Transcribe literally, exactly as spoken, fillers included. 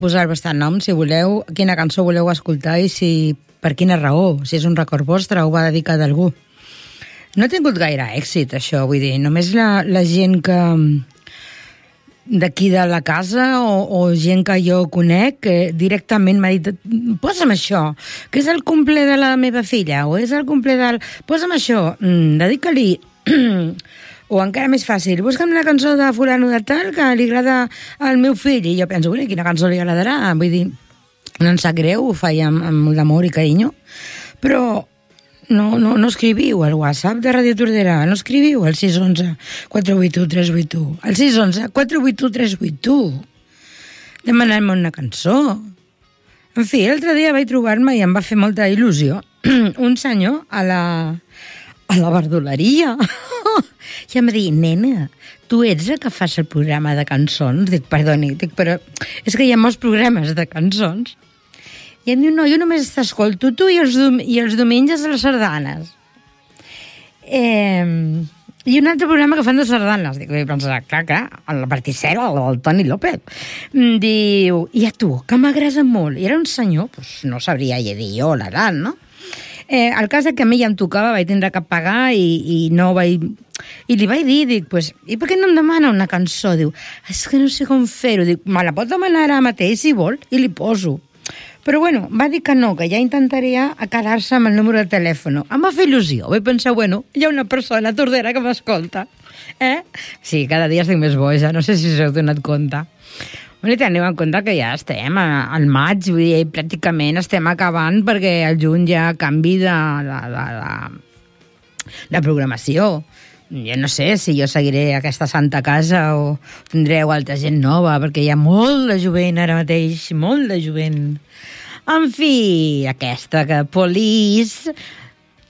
posar el vostre nom, si voleu, quina cançó voleu escoltar i si per quina raó, si és un record vostre o va dedicat a algú. No ha tingut gaire èxit, això, vull dir, només la, la gent que d'aquí de la casa o, o gent que jo conec que directament m'ha dit posa'm això, que és el cumple de la meva filla, o és el cumple del... posa'm això, mm, dedica-li... O encara més fàcil, busca'm una cançó de fulano de tal que li agrada al meu fill. I jo penso, bueno, quina cançó li agradarà? Vull dir, no em sap greu, ho faig amb, amb molt d'amor i carinyo, però no, no, no escriviu al WhatsApp de Ràdio Tordera, no escriviu al sis onze quatre vuit u tres vuit u, al sis onze quatre vuit u tres vuit u, demanant-me una cançó. En fi, l'altre dia vaig trobar-me i em va fer molta il·lusió un senyor a la... a la verdoleria. I em va dir, nena, tu ets el que fas el programa de cançons? Dic, perdoni, dic, però és que hi ha molts programes de cançons. I em diu, no, jo només t'escolto tu i els, dom i els diumenges a les sardanes. Eh, I un altre programa que fan de sardanes. Dic, pensar, clar, clar, la Particera, el Toni López. Diu, i a tu, que m'agrada molt. I era un senyor, doncs no sabria dir jo l'edat, no? Eh, el cas és que a mi ja em tocava, vaig tindre que pagar i, i no vaig... I li vaig dir, dic, pues, i per què no em demana una cançó? Diu, és que no sé com fer-ho. Dic, me la pot demanar ara mateix, si vol, i li poso. Però bueno, va dir que no, que ja intentaria quedar-se amb el número de telèfon. Em va fer il·lusió. Vaig pensar, bueno, hi ha una persona tordera que m'escolta. Eh? Sí, cada dia estic més boja, no sé si us heu donat compte. Bueno, teniu en compte que ja estem al maig, vull dir, pràcticament estem acabant perquè al juny ja canvi de la, la, la, la programació. Jo no sé si jo seguiré aquesta santa casa o tindreu altra gent nova, perquè hi ha molt de jovent ara mateix, molt de jovent. En fi, aquesta que Police